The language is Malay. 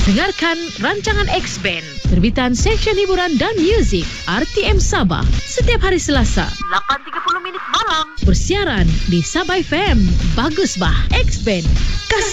Dengarkan rancangan X-Band, terbitan Seksyen Hiburan dan Muzik RTM Sabah, setiap hari Selasa 8.30 malam. Bersiaran di Sabah FM. Bagus bah, X-Band. Kasih